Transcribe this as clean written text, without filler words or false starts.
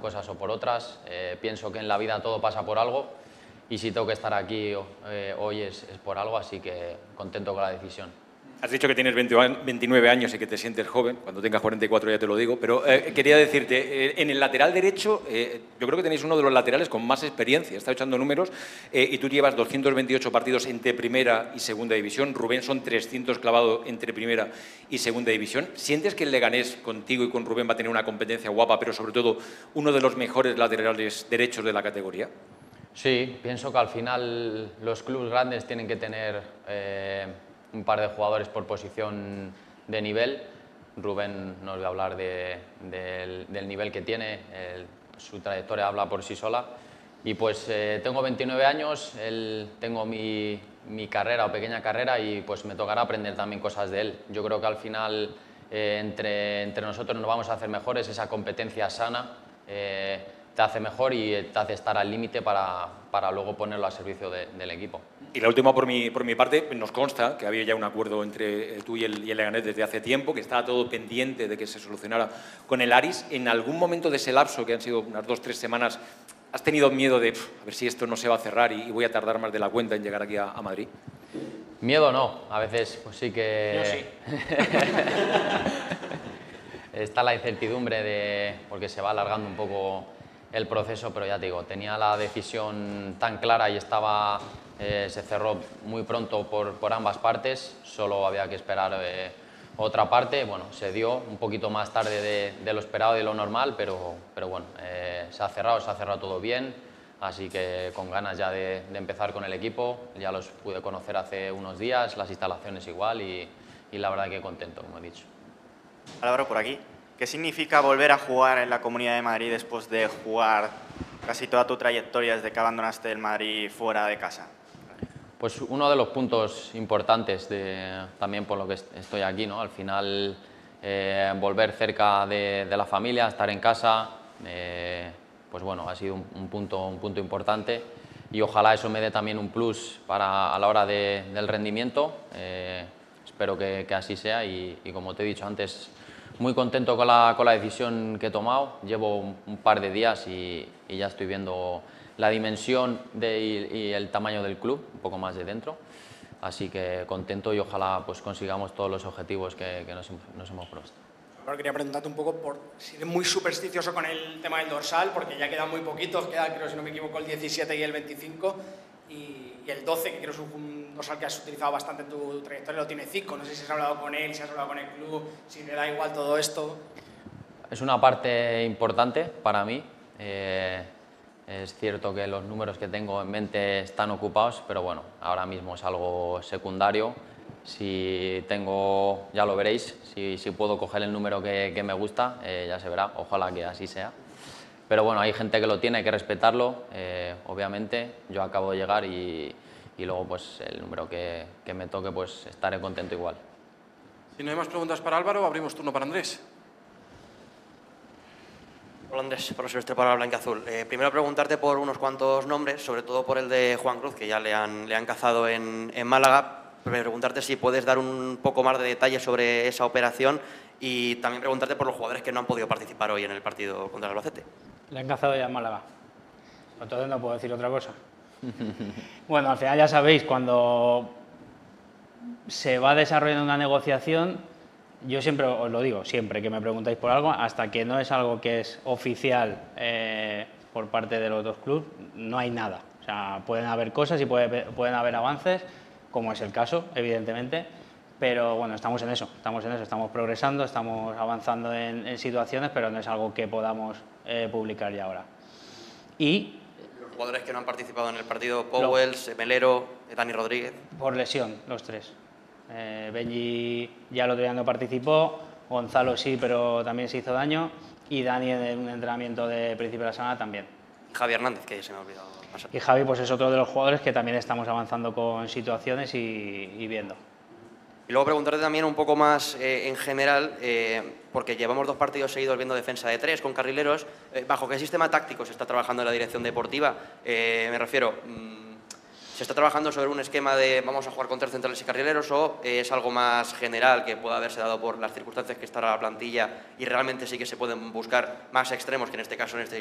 cosas o por otras. Pienso que en la vida todo pasa por algo y si tengo que estar aquí hoy es por algo, así que contento con la decisión. Has dicho que tienes 29 años y que te sientes joven. Cuando tengas 44 ya te lo digo. Pero quería decirte, en el lateral derecho, yo creo que tenéis uno de los laterales con más experiencia. Está echando números y tú llevas 228 partidos entre Primera y Segunda División. Rubén son 300 clavados entre Primera y Segunda División. ¿Sientes que el Leganés contigo y con Rubén va a tener una competencia guapa, pero sobre todo uno de los mejores laterales derechos de la categoría? Sí, pienso que al final los clubes grandes tienen que tener un par de jugadores por posición de nivel. Rubén, no os voy a hablar del nivel que tiene, su trayectoria habla por sí sola. Y pues tengo 29 años, tengo mi carrera o pequeña carrera y pues me tocará aprender también cosas de él. Yo creo que al final entre nosotros nos vamos a hacer mejores, esa competencia sana te hace mejor y te hace estar al límite para luego ponerlo al servicio del equipo. Y la última por mi parte, nos consta que había ya un acuerdo entre tú y el Leganés desde hace tiempo, que estaba todo pendiente de que se solucionara con el Aris. ¿En algún momento de ese lapso, que han sido unas 2 o 3 semanas, has tenido miedo de a ver si esto no se va a cerrar y voy a tardar más de la cuenta en llegar aquí a Madrid? Miedo no, a veces pues sí que... Yo sí. Está la incertidumbre porque se va alargando un poco el proceso, pero ya te digo, tenía la decisión tan clara y se cerró muy pronto por ambas partes, solo había que esperar otra parte. Bueno, se dio un poquito más tarde de lo esperado y de lo normal, pero bueno, se ha cerrado todo bien, así que con ganas ya de empezar con el equipo. Ya los pude conocer hace unos días, las instalaciones igual y la verdad que contento, como he dicho. Álvaro, por aquí. ¿Qué significa volver a jugar en la Comunidad de Madrid después de jugar casi toda tu trayectoria desde que abandonaste el Madrid fuera de casa? Pues uno de los puntos importantes también por lo que estoy aquí, ¿no? Al final volver cerca de la familia, estar en casa, pues bueno, ha sido un punto importante y ojalá eso me dé también un plus a la hora del rendimiento. Espero que así sea y como te he dicho antes, muy contento con la decisión que he tomado. Llevo un par de días y ya estoy viendo la dimensión y el tamaño del club, un poco más de dentro. Así que contento y ojalá pues consigamos todos los objetivos que nos hemos puesto. Ahora quería preguntarte un poco por si eres muy supersticioso con el tema del dorsal, porque ya quedan muy poquitos, queda, creo, si no me equivoco, el 17 y el 25, y el 12, que creo es un dorsal que has utilizado bastante en tu trayectoria, lo tiene Zico. No sé si has hablado con él, si has hablado con el club, si le da igual todo esto. Es una parte importante para mí. Es cierto que los números que tengo en mente están ocupados, pero bueno, ahora mismo es algo secundario. Si tengo, ya lo veréis, si puedo coger el número que me gusta, ya se verá, ojalá que así sea. Pero bueno, hay gente que lo tiene, hay que respetarlo, obviamente. Yo acabo de llegar y luego pues el número que me toque pues estaré contento igual. Si no hay más preguntas para Álvaro, abrimos turno para Andrés. Hola Andrés, por Silvestre para Blanquiazul. Primero preguntarte por unos cuantos nombres, sobre todo por el de Juan Cruz, que ya le han cazado en Málaga. Preguntarte si puedes dar un poco más de detalles sobre esa operación y también preguntarte por los jugadores que no han podido participar hoy en el partido contra el Albacete. Le han cazado ya en Málaga. Entonces no puedo decir otra cosa. Bueno, al final ya sabéis, cuando se va desarrollando una negociación, yo siempre os lo digo, siempre que me preguntáis por algo, hasta que no es algo que es oficial por parte de los dos clubes, no hay nada. O sea, pueden haber cosas y pueden haber avances, como es el caso, evidentemente, pero bueno, estamos en eso, estamos progresando, estamos avanzando en situaciones, pero no es algo que podamos publicar ya ahora. Y los jugadores que no han participado en el partido, Powells, Melero, Dani Rodríguez. Por lesión, los tres. Benji ya el otro día no participó, Gonzalo sí, pero también se hizo daño, y Dani en un entrenamiento de principio de la semana también. Javi Hernández, que se me ha olvidado pasar. Y Javi pues es otro de los jugadores que también estamos avanzando con situaciones y viendo. Y luego preguntarte también un poco más en general, porque llevamos 2 partidos seguidos viendo defensa de 3 con carrileros. ¿Bajo qué sistema táctico se está trabajando en la dirección deportiva? Me refiero, ¿se está trabajando sobre un esquema de vamos a jugar con 3 centrales y carrileros o es algo más general que pueda haberse dado por las circunstancias que está la plantilla y realmente sí que se pueden buscar más extremos, que en este caso en este